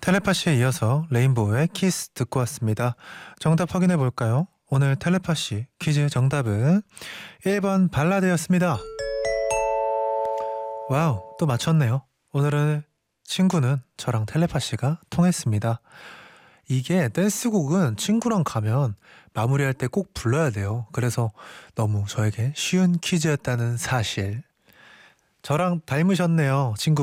텔레파시에 이어서 레인보우의 키스 듣고 왔습니다. 정답 확인해 볼까요? 오늘 텔레파시 퀴즈 정답은 1번 발라드였습니다. 와우, 또 맞췄네요. 오늘은 친구는 저랑 텔레파시가 통했습니다. 이게 댄스곡은 친구랑 가면 마무리할 때 꼭 불러야 돼요. 그래서 너무 저에게 쉬운 퀴즈였다는 사실. 저랑 닮으셨네요, 친구.